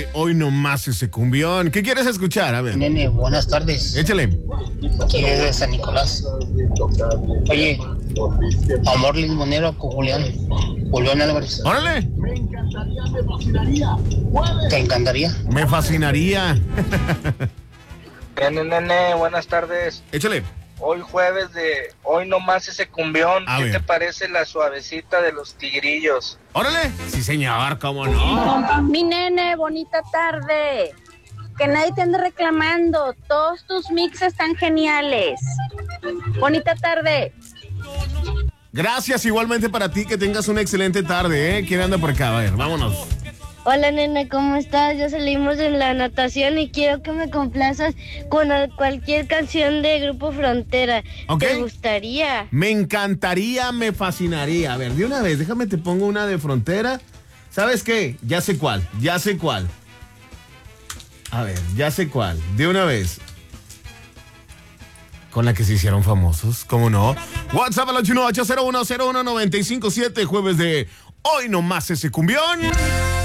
de Hoy Nomás Ese Cumbión. ¿Qué quieres escuchar? A ver. Nene, buenas tardes. Échale. Aquí es de San Nicolás. Oye, Amor Limonero con Julián Álvarez. ¡Órale! ¿Te encantaría? Me fascinaría. Nene, buenas tardes. Échale. Hoy jueves de Hoy Nomás Ese Cumbión. A ¿Qué ver. te parece la suavecita de los tigrillos? ¡Órale! Sí, señor, cómo no. Mi nene, bonita tarde. Que nadie te ande reclamando. Todos tus mix están geniales. Bonita tarde. Gracias igualmente para ti, que tengas una excelente tarde, ¿eh? ¿Quién anda por acá? A ver, vámonos. Hola nena, ¿cómo estás? Ya salimos en la natación y quiero que me complazcas con cualquier canción de Grupo Frontera. Ok. ¿Te gustaría? Me encantaría, me fascinaría. A ver, de una vez, déjame te pongo una de Frontera. ¿Sabes qué? Ya sé cuál. A ver, ya sé cuál. De una vez. Con la que se hicieron famosos, ¿cómo no? WhatsApp al 818010195.7, jueves de Hoy Nomás Ese Cumbión.